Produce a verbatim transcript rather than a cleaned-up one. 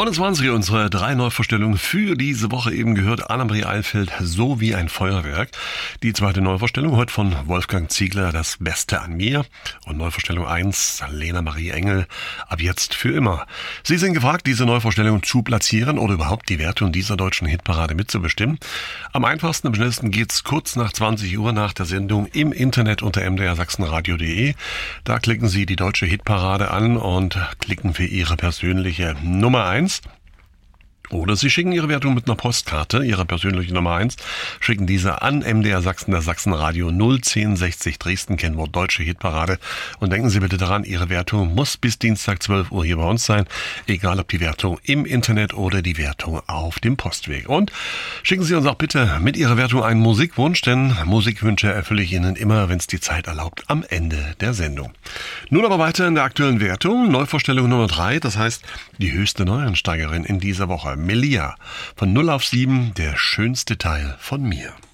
Und es waren sie, unsere drei Neuvorstellungen für diese Woche. Eben gehört Annemarie Eilfeld, So wie ein Feuerwerk. Die zweite Neuvorstellung heute von Wolfgang Ziegler, Das Beste an mir. Und Neuvorstellung eins, Lena Marie Engel, Ab jetzt für immer. Sie sind gefragt, diese Neuvorstellung zu platzieren oder überhaupt die Wertung dieser deutschen Hitparade mitzubestimmen. Am einfachsten, am schnellsten geht's kurz nach zwanzig Uhr nach der Sendung im Internet unter m d r sachsenradio punkt d e. Da klicken Sie die deutsche Hitparade an und klicken für Ihre persönliche Nummer eins. Oder Sie schicken Ihre Wertung mit einer Postkarte, Ihre persönliche Nummer eins, schicken diese an M D R Sachsen, das Sachsenradio null zehn sechzig Dresden, Kennwort Deutsche Hitparade. Und denken Sie bitte daran, Ihre Wertung muss bis Dienstag zwölf Uhr hier bei uns sein, egal ob die Wertung im Internet oder die Wertung auf dem Postweg. Und schicken Sie uns auch bitte mit Ihrer Wertung einen Musikwunsch, denn Musikwünsche erfülle ich Ihnen immer, wenn es die Zeit erlaubt, am Ende der Sendung. Nun aber weiter in der aktuellen Wertung, Neuvorstellung Nummer drei, das heißt die höchste Neuansteigerin in dieser Woche. Melia, von null auf sieben, der schönste Teil von mir.